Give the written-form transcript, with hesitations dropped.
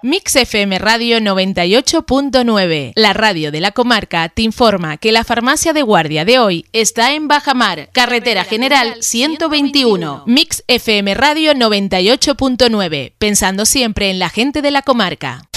Mix FM Radio 98.9, la radio de la comarca, te informa que la farmacia de guardia de hoy está en Bajamar, Carretera General 121. Mix FM Radio 98.9, pensando siempre en la gente de la comarca.